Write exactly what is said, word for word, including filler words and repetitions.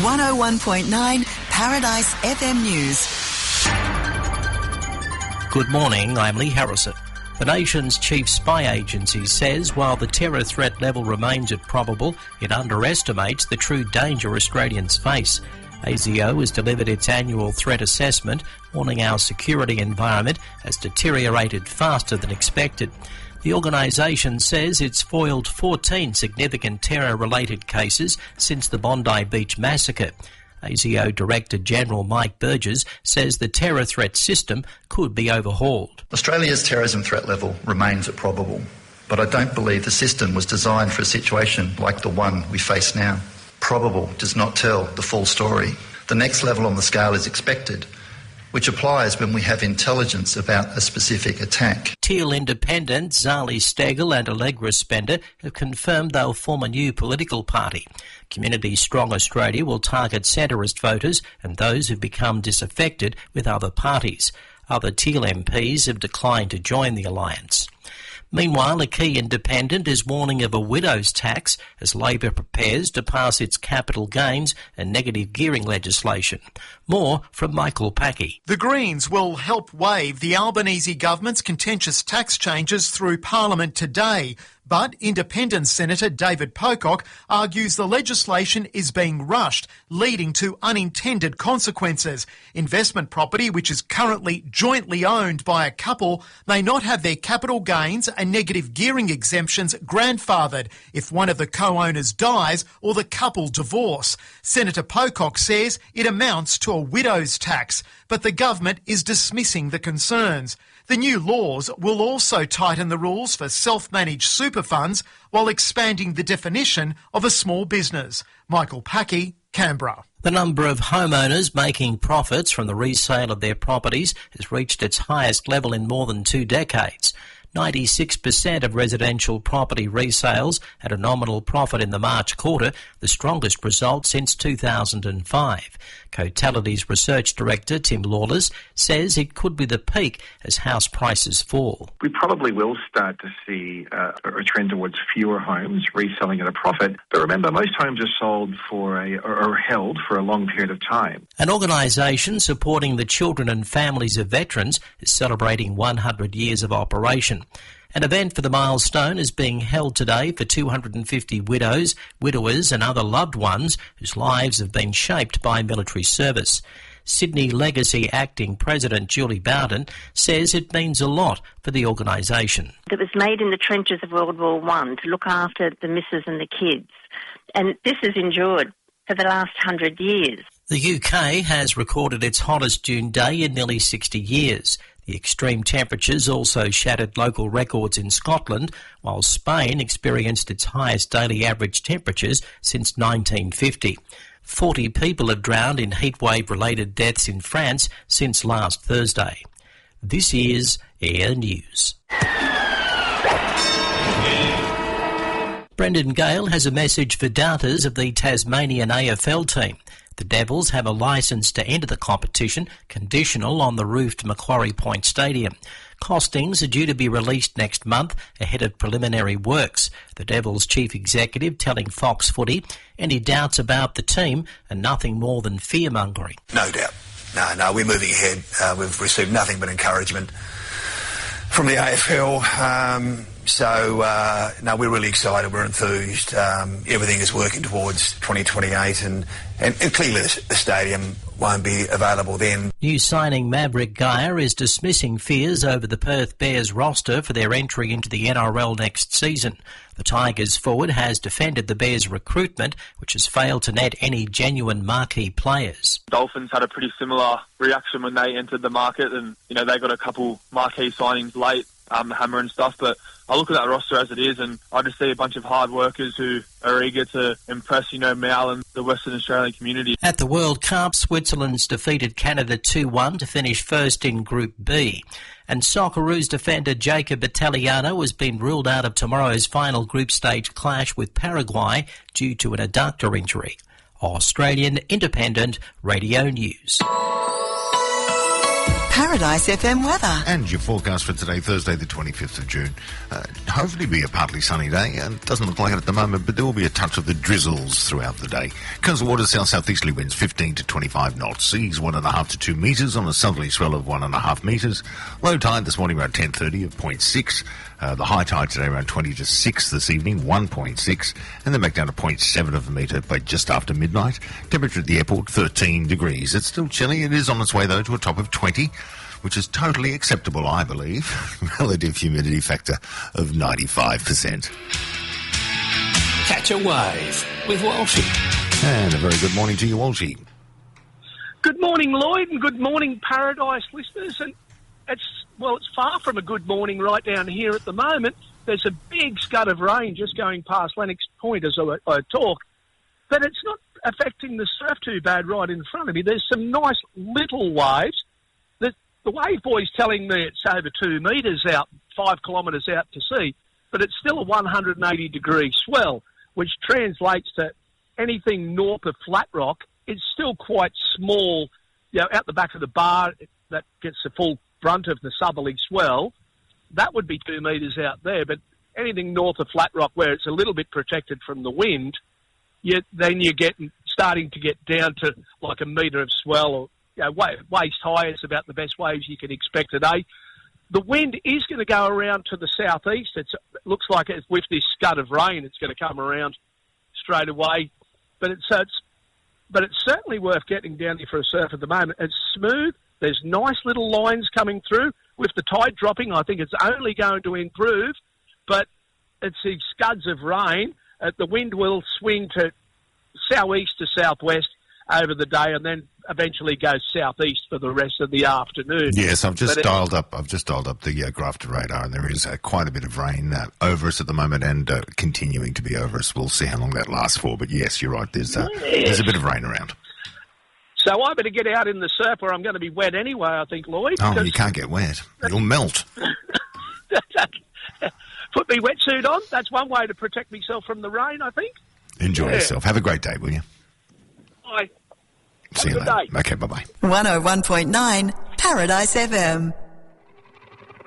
one oh one point nine Paradise F M News. Good morning, I'm Lee Harrison. The nation's chief spy agency says while the terror threat level remains at probable, it underestimates the true danger Australians face. A S I O has delivered its annual threat assessment, warning our security environment has deteriorated faster than expected. The organisation says it's foiled fourteen significant terror-related cases since the Bondi Beach massacre. A S I O Director General Mike Burgess says the terror threat system could be overhauled. Australia's terrorism threat level remains at probable, but I don't believe the system was designed for a situation like the one we face now. Probable does not tell the full story. The next level on the scale is expected, which applies when we have intelligence about a specific attack. Teal independents Zali Steggall and Allegra Spender have confirmed they'll form a new political party. Community Strong Australia will target centrist voters and those who've become disaffected with other parties. Other Teal M Ps have declined to join the alliance. Meanwhile, a key independent is warning of a widow's tax as Labor prepares to pass its capital gains and negative gearing legislation. More from Michael Packey. The Greens will help waive the Albanese government's contentious tax changes through Parliament today. But Independent Senator David Pocock argues the legislation is being rushed, leading to unintended consequences. Investment property, which is currently jointly owned by a couple, may not have their capital gains and negative gearing exemptions grandfathered if one of the co-owners dies or the couple divorce. Senator Pocock says it amounts to a widow's tax, but the government is dismissing the concerns. The new laws will also tighten the rules for self-managed super funds while expanding the definition of a small business. Michael Packey, Canberra. The number of homeowners making profits from the resale of their properties has reached its highest level in more than two decades. ninety-six percent of residential property resales had a nominal profit in the March quarter, the strongest result since two thousand five. Cotality's research director, Tim Lawless, says it could be the peak as house prices fall. We probably will start to see uh, a trend towards fewer homes reselling at a profit. But remember, most homes are sold for a, or are held for a long period of time. An organisation supporting the children and families of veterans is celebrating one hundred years of operation. An event for the milestone is being held today for two hundred fifty widows, widowers and other loved ones whose lives have been shaped by military service. Sydney Legacy Acting President Julie Bowden says it means a lot for the organisation. It was made in the trenches of World War One to look after the missus and the kids, and this has endured for the last hundred years. The U K has recorded its hottest June day in nearly sixty years. The extreme temperatures also shattered local records in Scotland, while Spain experienced its highest daily average temperatures since nineteen fifty. Forty people have drowned in heatwave-related deaths in France since last Thursday. This is Air News. Brendan Gale has a message for doubters of the Tasmanian A F L team. The Devils have a licence to enter the competition, conditional on the roofed Macquarie Point Stadium. Costings are due to be released next month ahead of preliminary works. The Devils' chief executive telling Fox Footy any doubts about the team are nothing more than fear-mongering. No doubt. No, no, we're moving ahead. Uh, we've received nothing but encouragement from the A F L. Um, so, uh, no, we're really excited. We're enthused. Um, everything is working towards twenty twenty-eight, and, and, and clearly the, the stadium won't be available then. New signing Maverick Geyer is dismissing fears over the Perth Bears roster for their entry into the N R L next season. The Tigers forward has defended the Bears' recruitment, which has failed to net any genuine marquee players. Dolphins had a pretty similar reaction when they entered the market, and you know they got a couple marquee signings late, um, Hammer and stuff. But I look at that roster as it is, and I just see a bunch of hard workers who are eager to impress, you know, Mal and the Western Australian community. At the World Cup, Switzerland's defeated Canada two one to finish first in Group B. And Socceroos defender Jacob Italiano has been ruled out of tomorrow's final group stage clash with Paraguay due to an adductor injury. Australian Independent Radio News. Paradise F M weather. And your forecast for today, Thursday the twenty-fifth of June. Uh, hopefully be a partly sunny day, and it doesn't look like it at the moment, but there will be a touch of the drizzles throughout the day. Coastal waters, south-southeasterly winds fifteen to twenty-five knots. Seas one and a half to two metres on a southerly swell of one and a half metres. Low tide this morning around ten thirty of zero point six. Uh, the high tide today around twenty to six this evening, one point six, and then back down to zero point seven of a metre by just after midnight. Temperature at the airport, thirteen degrees. It's still chilly. It is on its way, though, to a top of twenty, which is totally acceptable, I believe. Relative humidity factor of ninety-five percent. Catch a wave with Walshy. And a very good morning to you, Walshy. Good morning, Lloyd, and good morning, Paradise listeners. And it's, well, it's far from a good morning right down here at the moment. There's a big scud of rain just going past Lennox Point as I, I talk, but it's not affecting the surf too bad right in front of me. There's some nice little waves. The, the wave boy's telling me it's over two metres out, five kilometres out to sea, but it's still a one hundred eighty degree swell, which translates to anything north of Flat Rock. It's still quite small, you know, out the back of the bar that gets the full brunt of the southerly swell. That would be two metres out there, but anything north of Flat Rock where it's a little bit protected from the wind, you, then you're getting, starting to get down to like a metre of swell, or you know, waist high is about the best waves you can expect today. The wind is going to go around to the southeast. It's, it looks like it's, with this scud of rain, it's going to come around straight away. But it's, uh, it's but it's certainly worth getting down here for a surf at the moment. It's smooth. There's nice little lines coming through. With the tide dropping, I think it's only going to improve. But it's these scuds of rain. Uh, the wind will swing to southeast to southwest over the day, and then eventually go southeast for the rest of the afternoon. Yes, I've just but dialed it, up. I've just dialed up the uh, Grafton radar, and there is uh, quite a bit of rain uh, over us at the moment, and uh, continuing to be over us. We'll see how long that lasts for. But yes, you're right. There's uh, yes. there's a bit of rain around. So I better get out in the surf, or I'm going to be wet anyway. I think, Lloyd. Oh, you can't get wet. You'll melt. Put me wetsuit on. That's one way to protect myself from the rain, I think. Enjoy yeah. yourself. Have a great day, will you? Bye. See you later. Okay, bye-bye. one oh one point nine Paradise F M.